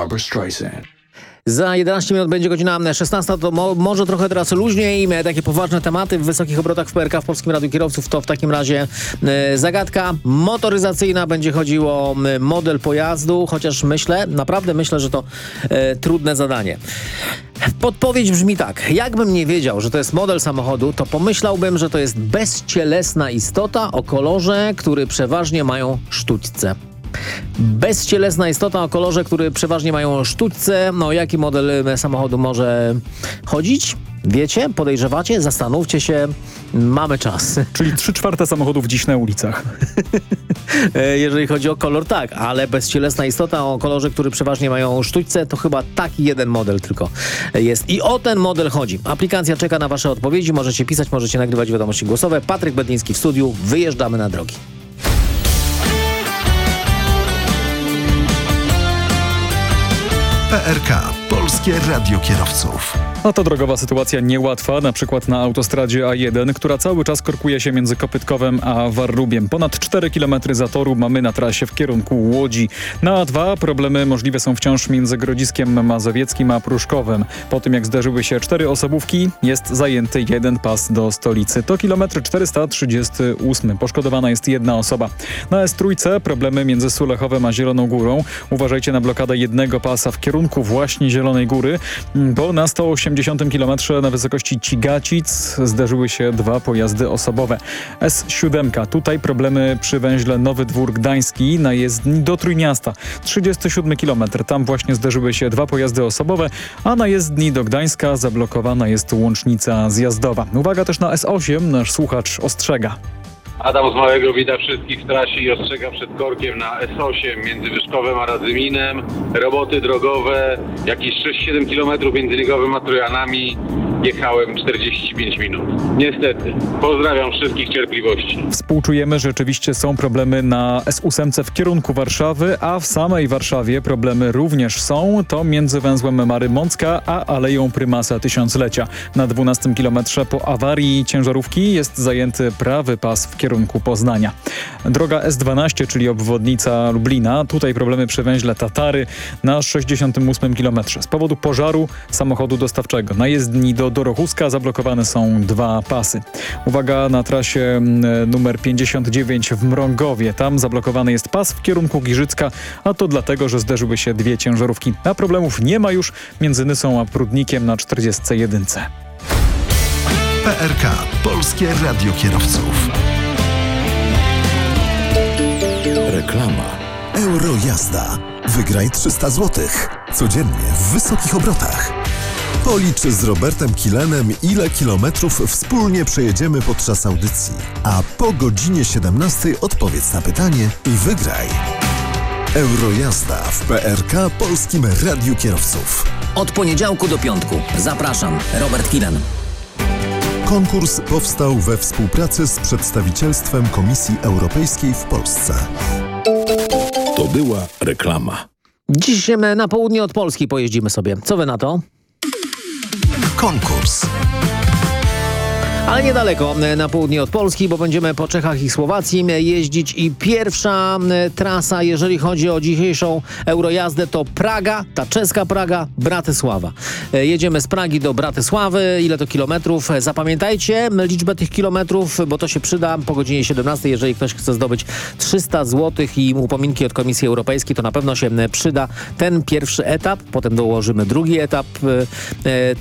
Barbra Streisand. Za 11 minut będzie godzina 16, to może trochę teraz luźniej. Takie poważne tematy w wysokich obrotach w PRK w Polskim Radiu Kierowców. To w takim razie zagadka motoryzacyjna. Będzie chodziło o model pojazdu, chociaż naprawdę myślę, że to trudne zadanie. Podpowiedź brzmi tak. Jakbym nie wiedział, że to jest model samochodu, to pomyślałbym, że to jest bezcielesna istota o kolorze, który przeważnie mają sztućce. Bezcielesna istota o kolorze, który przeważnie mają sztućce. No, jaki model samochodu może chodzić? Wiecie? Podejrzewacie? Zastanówcie się. Mamy czas. Czyli 3/4 samochodów dziś na ulicach. Jeżeli chodzi o kolor, tak. Ale bezcielesna istota o kolorze, który przeważnie mają sztućce, to chyba taki jeden model tylko jest. I o ten model chodzi. Aplikacja czeka na wasze odpowiedzi. Możecie pisać, możecie nagrywać wiadomości głosowe. Patryk Bedliński w studiu. Wyjeżdżamy na drogi. PRK. Polskie Radio Kierowców. A to drogowa sytuacja niełatwa, na przykład na autostradzie A1, która cały czas korkuje się między Kopytkowem a Warrubiem. Ponad 4 km zatoru mamy na trasie w kierunku Łodzi. Na A2 problemy możliwe są wciąż między Grodziskiem Mazowieckim a Pruszkowem. Po tym jak zderzyły się 4 osobówki, jest zajęty jeden pas do stolicy. To kilometr 438. Poszkodowana jest jedna osoba. Na S3 problemy między Sulechowem a Zieloną Górą. Uważajcie na blokadę jednego pasa w kierunku właśnie Zielonej Góry, bo na 180 km na wysokości Cigacic zderzyły się 2 pojazdy osobowe. S7. Tutaj problemy przy węźle Nowy Dwór Gdański na jezdni do Trójmiasta. 37 km. Tam właśnie zderzyły się 2 pojazdy osobowe, a na jezdni do Gdańska zablokowana jest łącznica zjazdowa. Uwaga też na S8. Nasz słuchacz ostrzega. Adam z Małego wita wszystkich w trasie i ostrzega przed korkiem na S8 między Wyszkowem a Radzyminem. Roboty drogowe, jakieś 6-7 km między Ligowym a Trojanami. Jechałem 45 minut. Niestety. Pozdrawiam wszystkich cierpliwości. Współczujemy, że rzeczywiście są problemy na S8 w kierunku Warszawy, a w samej Warszawie problemy również są. To między węzłem Mary Mącka a Aleją Prymasa Tysiąclecia. Na 12 kilometrze po awarii ciężarówki jest zajęty prawy pas w kierunku Poznania. Droga S12, czyli obwodnica Lublina. Tutaj problemy przy węźle Tatary na 68 kilometrze. Z powodu pożaru samochodu dostawczego. Na jezdni do Dorochuska zablokowane są 2 pasy. Uwaga, na trasie numer 59 w Mrągowie. Tam zablokowany jest pas w kierunku Giżycka, a to dlatego, że zderzyły się 2 ciężarówki. A problemów nie ma już między Nysą a Prudnikiem na 41. PRK. Polskie Radio Kierowców. Reklama. Eurojazda. Wygraj 300 zł. Codziennie w wysokich obrotach. Policz z Robertem Kilenem, ile kilometrów wspólnie przejedziemy podczas audycji. A po godzinie 17 odpowiedz na pytanie i wygraj. Eurojazda w PRK Polskim Radiu Kierowców. Od poniedziałku do piątku. Zapraszam, Robert Kilen. Konkurs powstał we współpracy z przedstawicielstwem Komisji Europejskiej w Polsce. To była reklama. Dziś na południe od Polski pojeździmy sobie. Co wy na to? Konkurs. Ale niedaleko na południe od Polski, bo będziemy po Czechach i Słowacji jeździć i pierwsza trasa, jeżeli chodzi o dzisiejszą Eurojazdę, to Praga, ta czeska Praga, Bratysława. Jedziemy z Pragi do Bratysławy. Ile to kilometrów? Zapamiętajcie liczbę tych kilometrów, bo to się przyda po godzinie 17. Jeżeli ktoś chce zdobyć 300 zł i upominki od Komisji Europejskiej, to na pewno się przyda ten pierwszy etap. Potem dołożymy drugi etap